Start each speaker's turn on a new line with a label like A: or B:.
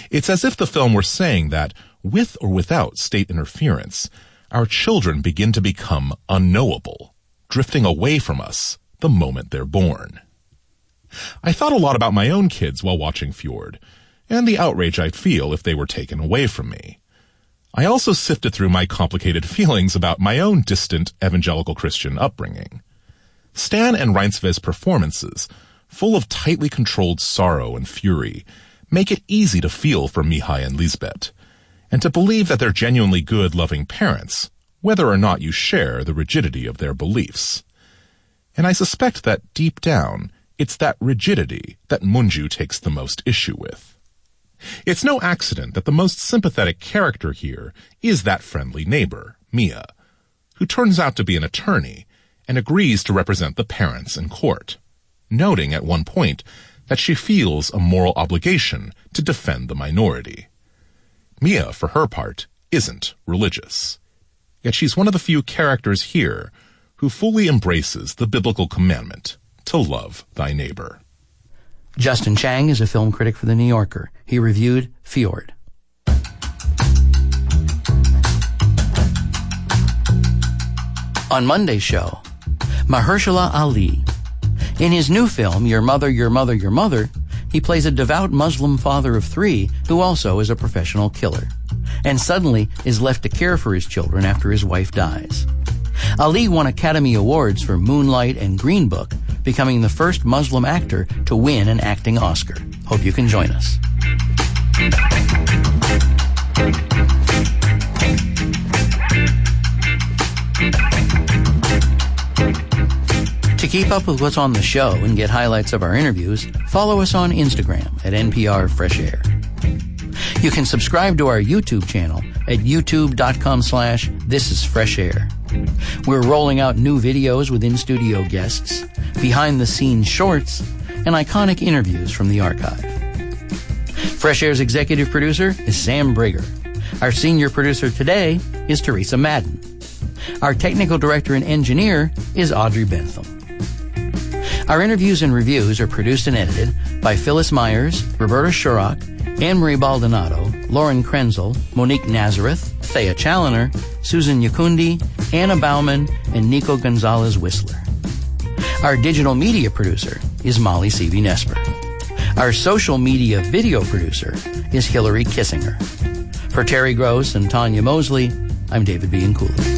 A: It's as if the film were saying that, with or without state interference, our children begin to become unknowable, drifting away from us the moment they're born. I thought a lot about my own kids while watching Fjord, and the outrage I'd feel if they were taken away from me. I also sifted through my complicated feelings about my own distant evangelical Christian upbringing. Stan and Reinsve's performances, full of tightly controlled sorrow and fury, make it easy to feel for Mihai and Lisbeth, and to believe that they're genuinely good, loving parents, whether or not you share the rigidity of their beliefs. And I suspect that deep down, it's that rigidity that Munju takes the most issue with. It's no accident that the most sympathetic character here is that friendly neighbor, Mia, who turns out to be an attorney and agrees to represent the parents in court, noting at one point that she feels a moral obligation to defend the minority. Mia, for her part, isn't religious. Yet she's one of the few characters here who fully embraces the biblical commandment to love thy neighbor.
B: Justin Chang is a film critic for The New Yorker. He reviewed Fjord. On Monday's show, Mahershala Ali. In his new film, Your Mother, Your Mother, Your Mother, he plays a devout Muslim father of 3 who also is a professional killer, and suddenly is left to care for his children after his wife dies. Ali won Academy Awards for Moonlight and Green Book, becoming the first Muslim actor to win an acting Oscar. Hope you can join us. To keep up with what's on the show and get highlights of our interviews, follow us on Instagram at NPR Fresh Air. You can subscribe to our YouTube channel at youtube.com/thisisfreshair. We're rolling out new videos with in-studio guests, behind-the-scenes shorts, and iconic interviews from the archive. Fresh Air's executive producer is Sam Brigger. Our senior producer today is Teresa Madden. Our technical director and engineer is Audrey Bentham. Our interviews and reviews are produced and edited by Phyllis Myers, Roberta Shurrock, Anne-Marie Baldonado, Lauren Krenzel, Monique Nazareth, Thea Challoner, Susan Yakundi, Anna Bauman, and Nico Gonzalez-Whistler. Our digital media producer is Molly C.V. Nesper. Our social media video producer is Hillary Kissinger. For Terry Gross and Tanya Mosley, I'm David B. Cooley.